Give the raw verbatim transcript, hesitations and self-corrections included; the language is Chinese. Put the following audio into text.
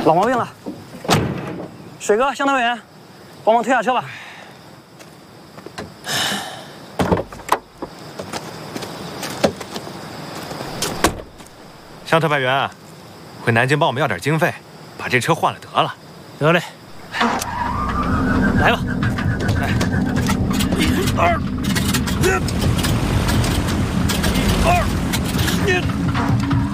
老毛病了。水哥，向导员，帮忙推下车吧。 向特派员，回南京帮我们要点经费，把这车换了得了。 得嘞，来吧。来，一二，一二，一。